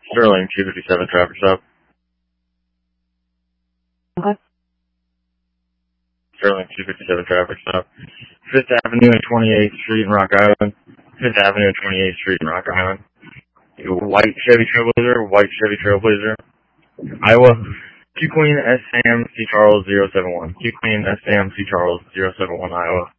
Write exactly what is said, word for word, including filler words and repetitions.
Sterling, two fifty-seven traffic stop. Okay. Sterling, two fifty-seven traffic stop. Fifth Avenue and twenty-eighth Street in Rock Island. Fifth Avenue and twenty-eighth Street in Rock Island. White Chevy Trailblazer, white Chevy Trailblazer. Iowa. Q Queen S Sam C Charles zero seven one. Q Queen S Sam C Charles zero seven one Iowa.